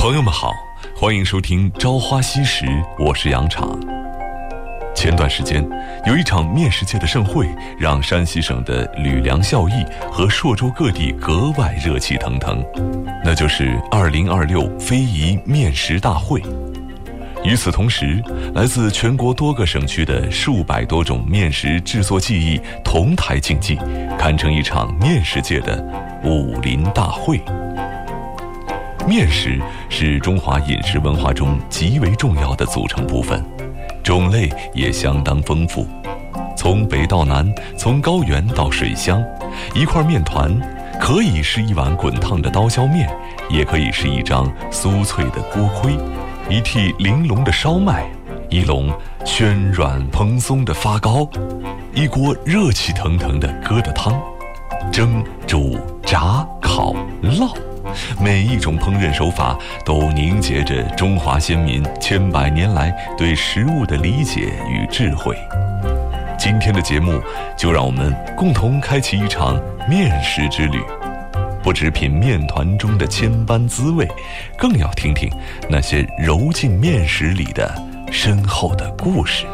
朋友们好，欢迎收听《朝花夕拾》，我是杨昶。前段时间，有一场面食界的盛会，让山西省的吕梁孝义和朔州各地格外热气腾腾，那就是2026非遗面食大会。与此同时，来自全国多个省区的数百多种面食制作技艺同台竞技，堪称一场面食界的武林大会。面食是中华饮食文化中极为重要的组成部分，种类也相当丰富。从北到南，从高原到水乡，一块面团可以是一碗滚烫的刀削面，也可以是一张酥脆的锅盔，一屉玲珑的烧麦，一笼暄软蓬松的发糕，一锅热气腾腾的疙瘩汤，蒸、煮、炸、烤、烙，每一种烹饪手法都凝结着中华先民千百年来对食物的理解与智慧。今天的节目，就让我们共同开启一场面食之旅，不只品面团中的千般滋味，更要听听那些揉进面食里的深厚的故事。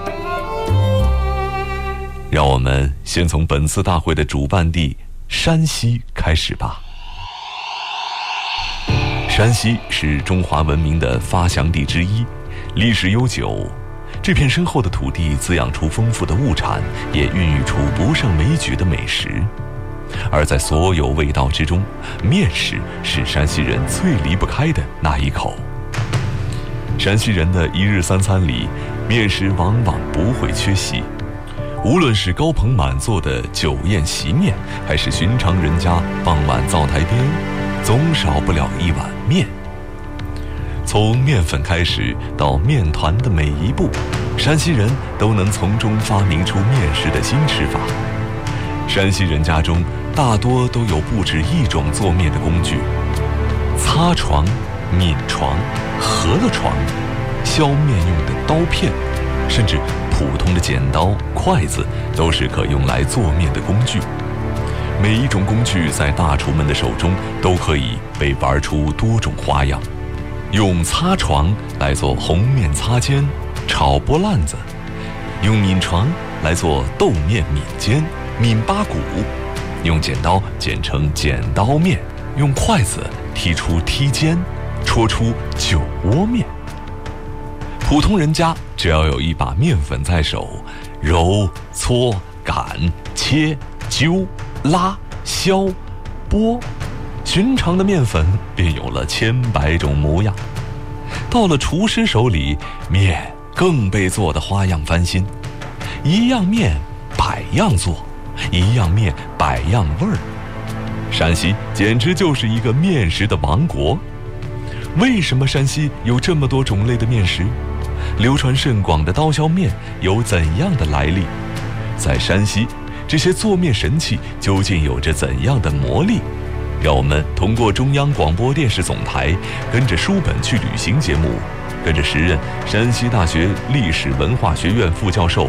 让我们先从本次大会的主办地山西开始吧。山西是中华文明的发祥地之一，历史悠久。这片深厚的土地滋养出丰富的物产，也孕育出不胜枚举的美食。而在所有味道之中，面食是山西人最离不开的那一口。山西人的一日三餐里，面食往往不会缺席。无论是高朋满座的酒宴席面，还是寻常人家傍晚灶台边，总少不了一碗面。从面粉开始到面团的每一步，山西人都能从中发明出面食的新吃法。山西人家中大多都有不止一种做面的工具，擦床、抿床、饸饹床，削面用的刀片，甚至普通的剪刀、筷子都是可用来做面的工具。每一种工具在大厨们的手中都可以被玩出多种花样。用擦床来做红面擦尖、炒拨烂子，用抿床来做豆面抿尖、抿八股，用剪刀剪成剪刀面，用筷子剔出剔尖，戳出酒窝面。普通人家只要有一把面粉在手，揉、搓、擀、切、揪、拉、削、拨，寻常的面粉便有了千百种模样。到了厨师手里，面更被做得花样翻新。一样面百样做，一样面百样味儿。山西简直就是一个面食的王国。为什么山西有这么多种类的面食？流传甚广的刀削面有怎样的来历？在山西，这些做面神器究竟有着怎样的魔力？让我们通过中央广播电视总台，跟着书本去旅行节目，跟着时任山西大学历史文化学院副教授